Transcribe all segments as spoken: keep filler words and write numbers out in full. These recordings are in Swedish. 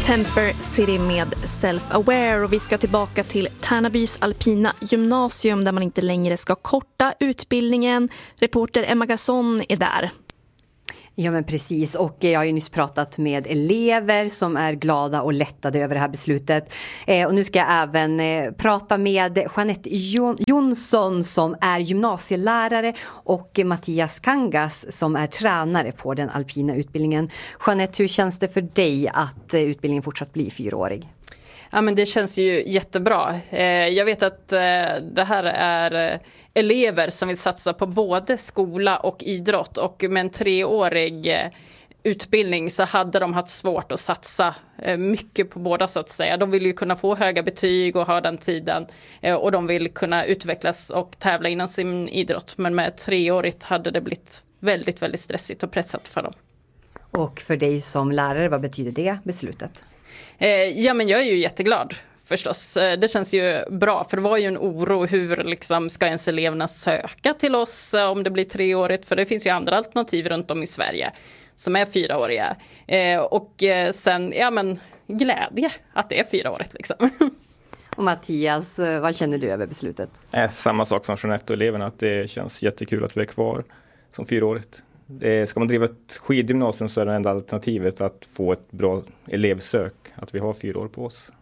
Temper City med Self-Aware, och vi ska tillbaka till Tärnabys alpina gymnasium där man inte längre ska korta utbildningen. Reporter Emma Garson är där. Ja men precis, och jag har ju nyss pratat med elever som är glada och lättade över det här beslutet. Eh, och nu ska jag även eh, prata med Jeanette Jonsson som är gymnasielärare och Mattias Kangas som är tränare på den alpina utbildningen. Jeanette, hur känns det för dig att eh, utbildningen fortsatt blir fyraårig? Ja, men det känns ju jättebra. Eh, jag vet att eh, det här är... Eh, elever som vill satsa på både skola och idrott, och med en treårig eh, utbildning så hade de haft svårt att satsa eh, mycket på båda, så att säga. De vill ju kunna få höga betyg och ha den tiden eh, och de vill kunna utvecklas och tävla inom sin idrott, men med treårigt hade det blivit väldigt, väldigt stressigt och pressat för dem. Och för dig som lärare, vad betyder det beslutet? Eh, ja men jag är ju jätteglad. Förstås, det känns ju bra, för det var ju en oro hur liksom ska ens eleverna söka till oss om det blir treårigt, för det finns ju andra alternativ runt om i Sverige som är fyraåriga. Eh, och sen, ja men glädje att det är fyraårigt liksom. Och Mattias, vad känner du över beslutet? Äh, samma sak som Jeanette och eleverna, att det känns jättekul att vi är kvar som fyraårigt. Eh, ska man driva ett skidgymnasium så är det enda alternativet att få ett bra elevsök, att vi har fyra år på oss.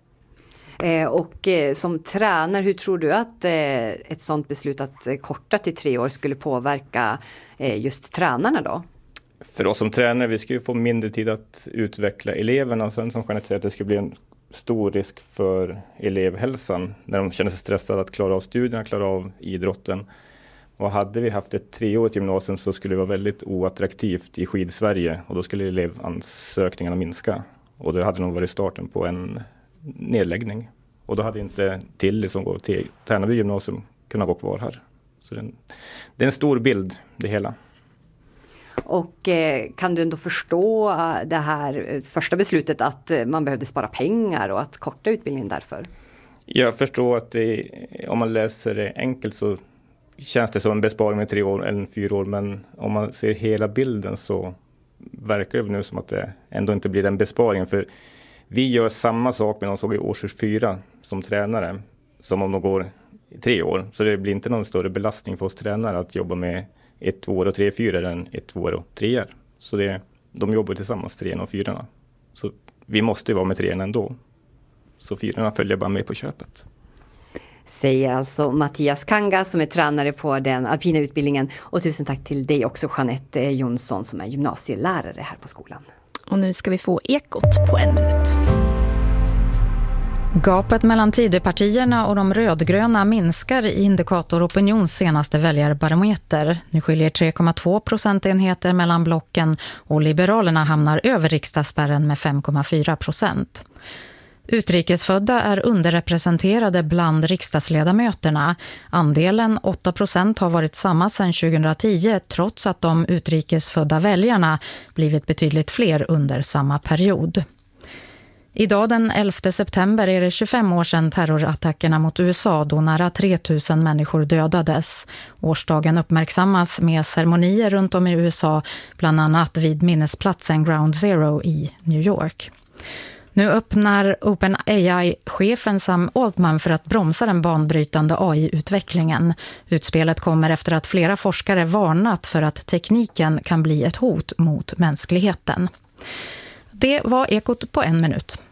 Och som tränare, hur tror du att ett sådant beslut att korta till tre år skulle påverka just tränarna då? För oss som tränare, vi ska ju få mindre tid att utveckla eleverna. Sen som Jeanette säger, att det skulle bli en stor risk för elevhälsan när de känner sig stressade att klara av studierna, klara av idrotten. Och hade vi haft ett treårigt gymnasium så skulle det vara väldigt oattraktivt i Skidsverige, och då skulle elevansökningarna minska. Och det hade nog varit starten på en nedläggning. Och då hade inte Tilly som går till Tärnaby gymnasium kunnat gå kvar här. Så det är en, det är en stor bild det hela. Och eh, kan du ändå förstå det här första beslutet att man behövde spara pengar och att korta utbildningen därför? Jag förstår att det, om man läser det enkelt så känns det som en besparing med tre år eller fyra år. Men om man ser hela bilden så verkar det nu som att det ändå inte blir den besparingen. För vi gör samma sak med de som går i årskurs fyra som tränare som om de går i tre år. Så det blir inte någon större belastning för oss tränare att jobba med ett, två och tre, fyra än ett, två och tre. Så det, de jobbar tillsammans, trean och fyrarna. Så vi måste vara med trean ändå. Så fyrarna följer bara med på köpet. Säger alltså Mattias Kanga som är tränare på den alpina utbildningen. Och tusen tack till dig också, Jeanette Jonsson, som är gymnasielärare här på skolan. Och nu ska vi få Ekot på en minut. Gapet mellan Tidöpartierna och de rödgröna minskar i Indikator Opinions senaste väljarbarometer. Nu skiljer tre komma två procentenheter mellan blocken och Liberalerna hamnar över riksdagsspärren med fem komma fyra procent. Utrikesfödda är underrepresenterade bland riksdagsledamöterna. Andelen åtta procent har varit samma sedan tjugohundratio trots att de utrikesfödda väljarna blivit betydligt fler under samma period. Idag den elfte september är det tjugofem år sedan terrorattackerna mot U S A då nära tre tusen människor dödades. Årsdagen uppmärksammas med ceremonier runt om i U S A, bland annat vid minnesplatsen Ground Zero i New York. Nu öppnar OpenAI-chefen Sam Altman för att bromsa den banbrytande A I-utvecklingen. Utspelet kommer efter att flera forskare varnat för att tekniken kan bli ett hot mot mänskligheten. Det var Ekot på en minut.